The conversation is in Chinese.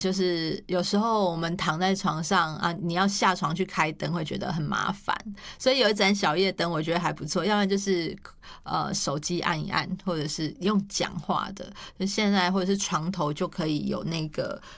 就是有时候我们躺在床上啊，你要下床去开灯会觉得很麻烦，所以有一盏小夜灯我觉得还不错，要不然就是手机按一按，或者是用讲话的，就现在或者是床头就可以有那个